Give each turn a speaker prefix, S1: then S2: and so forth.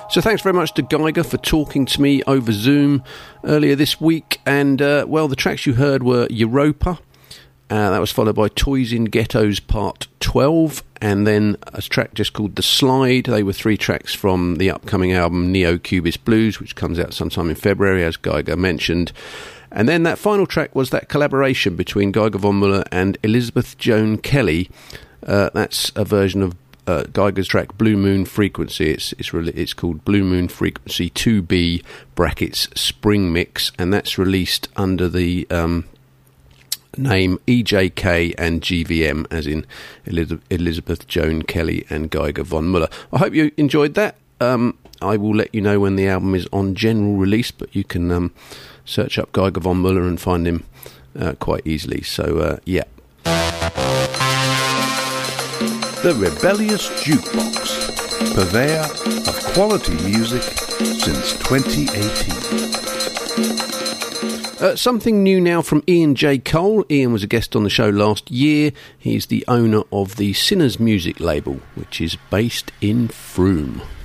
S1: So thanks very much to Geiger for talking to me over Zoom earlier this week. And, well, the tracks you heard were Europa. That was followed by Toys in Ghettos Part 12. And then a track just called The Slide. They were 3 tracks from the upcoming album Neo-Cubist Blues, which comes out sometime in February, as Geiger mentioned. And then that final track was that collaboration between Geiger von Muller and Elizabeth Joan Kelly. That's a version of Geiger's track Blue Moon Frequency. It's called Blue Moon Frequency 2B brackets Spring Mix, and that's released under the name EJK and GVM, as in Elizabeth Joan Kelly and Geiger von Muller. I hope you enjoyed that. I will let you know when the album is on general release, but you can search up Geiger von Muller and find him quite easily. So, yeah.
S2: The Rebellious Jukebox, purveyor of quality music since 2018.
S1: Something new now from Ian J. Cole. Ian was a guest on the show last year. He's the owner of the Sinners music label, which is based in Frome.